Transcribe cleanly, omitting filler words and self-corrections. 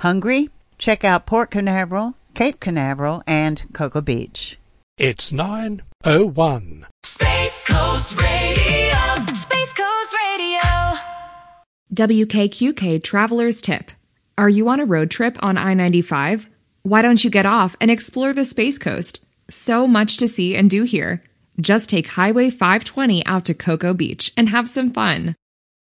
Hungry? Check out Port Canaveral, Cape Canaveral, and Cocoa Beach. It's 9:01. Space Coast Radio. Space Coast Radio. WKQK Traveler's Tip. Are you on a road trip on I-95? Why don't you get off and explore the Space Coast? So much to see and do here. Just take Highway 520 out to Cocoa Beach and have some fun.